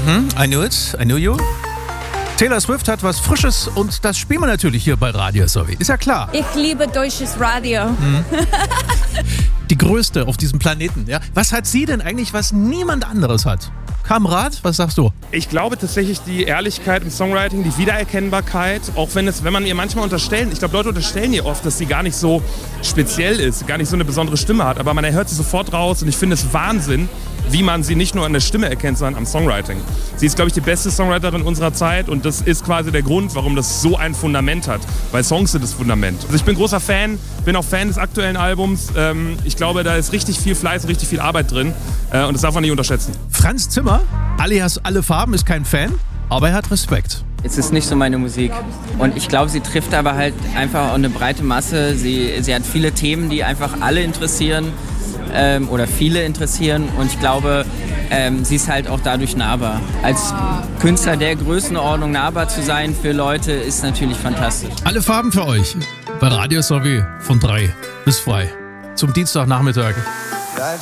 I knew it, I knew you. Taylor Swift hat was Frisches und das spielen wir natürlich hier bei Radio Sorry. Ist ja klar. Ich liebe deutsches Radio. Die größte auf diesem Planeten. Ja? Was hat sie denn eigentlich, was niemand anderes hat? Kamrat, was sagst du? Ich glaube tatsächlich die Ehrlichkeit im Songwriting, die Wiedererkennbarkeit, auch wenn man ihr manchmal unterstellen, ich glaube Leute unterstellen ihr oft, dass sie gar nicht so speziell ist, gar nicht so eine besondere Stimme hat, aber man hört sie sofort raus und ich finde es Wahnsinn, wie man sie nicht nur an der Stimme erkennt, sondern am Songwriting. Sie ist, glaube ich, die beste Songwriterin unserer Zeit und das ist quasi der Grund, warum das so ein Fundament hat, weil Songs sind das Fundament. Also ich bin großer Fan, bin auch Fan des aktuellen Albums. Ich glaube, da ist richtig viel Fleiß, richtig viel Arbeit drin und das darf man nicht unterschätzen. Franz Zimmer, alias Alle Farben, ist kein Fan, aber er hat Respekt. Es ist nicht so meine Musik. Und ich glaube, sie trifft aber halt einfach eine breite Masse. Sie hat viele Themen, die einfach alle interessieren oder viele interessieren. Und ich glaube, sie ist halt auch dadurch nahbar. Als Künstler der Größenordnung nahbar zu sein für Leute ist natürlich fantastisch. Alle Farben für euch bei Radio Sorry von 3 bis 2 zum Dienstagnachmittag.